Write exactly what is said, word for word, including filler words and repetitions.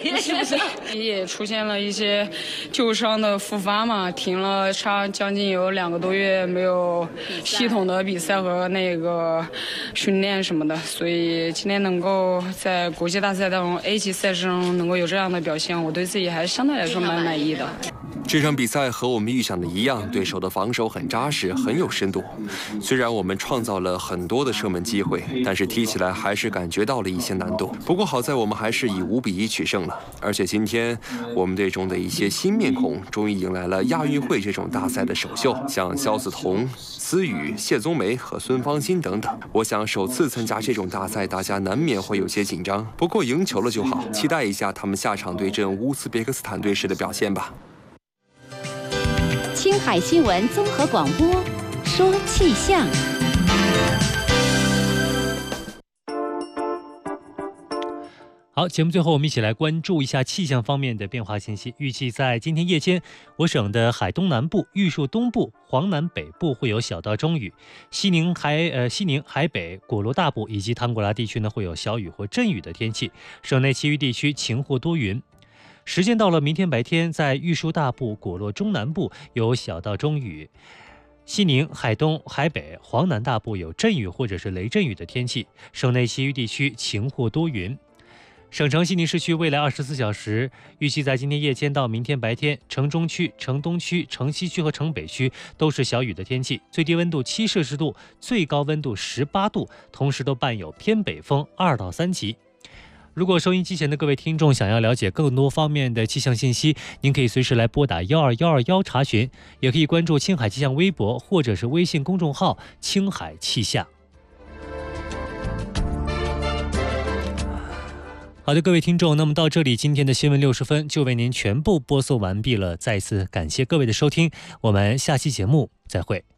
是不是？也出现了一些旧伤的复发嘛，停了差将近有两个多月没有系统的比赛和那个训练什么的，所以今天能够在国际大赛当中 A 级赛事中能够有这样的表现，我对自己还是相对来说蛮满意的。 这场比赛和我们预想的一样，对手的防守很扎实，很有深度。虽然我们创造了很多的射门机会，但是踢起来还是感觉到了一些难度。不过好在我们还是以五比一取胜了，而且今天我们队中的一些新面孔终于迎来了亚运会这种大赛的首秀，像肖子彤、思雨、谢宗梅和孙芳欣等等。我想首次参加这种大赛，大家难免会有些紧张，不过赢球了就好，期待一下他们下场对阵乌兹别克斯坦队时的表现吧。 青海新闻综合广播，说气象。 好，节目最后我们一起来关注一下气象方面的变化信息。预计在今天夜间，我省的海东南部、玉树东部、黄南北部会有小到中雨，西宁海呃西宁海北、果洛大部以及唐古拉地区呢会有小雨或阵雨的天气，省内其余地区晴或多云。时间到了明天白天，在玉树大部、果洛中南部有小到中雨，西宁、海东、海北、黄南大部有阵雨或者是雷阵雨的天气，省内其余地区晴或多云。省城西宁市区未来二十四小时预计在今天夜间到明天白天，城中区、城东区、城西区和城北区都是小雨的天气，最低温度七摄氏度，最高温度十八度，同时都伴有偏北风二到三级。如果收音机前的各位听众想要了解更多方面的气象信息，您可以随时来拨打幺二幺二幺查询，也可以关注青海气象微博或者是微信公众号青海气象。好的，各位听众，那么到这里，今天的新闻六十分就为您全部播送完毕了。再次感谢各位的收听，我们下期节目再会。